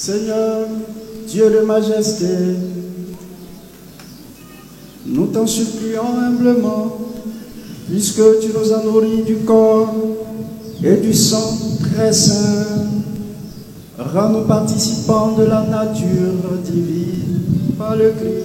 Seigneur, Dieu de majesté, nous t'en supplions humblement, puisque tu nous as nourris du corps et du sang très saint, rends-nous participants de la nature divine par le Christ.